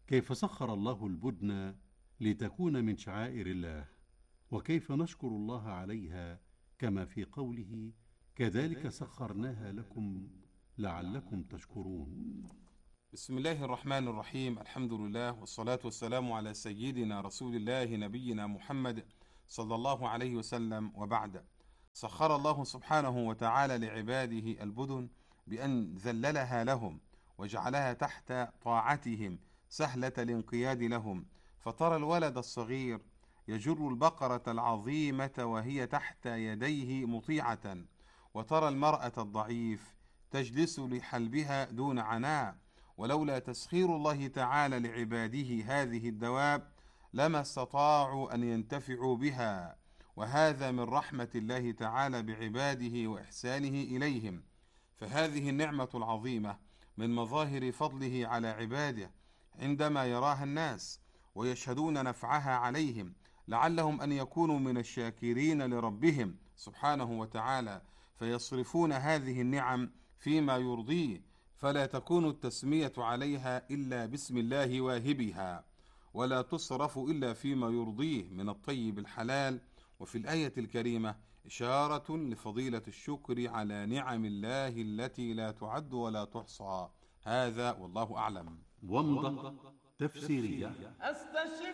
كيف سخر الله البدن لتكون من شعائر الله، وكيف نشكر الله عليها، كما في قوله: كذلك سخرناها لكم لعلكم تشكرون. بسم الله الرحمن الرحيم. الحمد لله والصلاة والسلام على سيدنا رسول الله نبينا محمد صلى الله عليه وسلم، وبعد. سخر الله سبحانه وتعالى لعباده البدن بأن ذللها لهم وجعلها تحت طاعتهم سهلة الانقياد لهم، فترى الولد الصغير يجر البقرة العظيمة وهي تحت يديه مطيعة، وترى المرأة الضعيف تجلس لحلبها دون عناء. ولولا تسخير الله تعالى لعباده هذه الدواب لما استطاعوا أن ينتفعوا بها، وهذا من رحمة الله تعالى بعباده وإحسانه إليهم. فهذه النعمة العظيمة من مظاهر فضله على عباده عندما يراها الناس ويشهدون نفعها عليهم، لعلهم أن يكونوا من الشاكرين لربهم سبحانه وتعالى، فيصرفون هذه النعم فيما يرضيه، فلا تكون التسمية عليها إلا باسم الله واهبها، ولا تصرف إلا فيما يرضيه من الطيب الحلال. وفي الآية الكريمة إشارة لفضيلة الشكر على نعم الله التي لا تعد ولا تحصى. هذا والله أعلم. ومضة تفسيرية.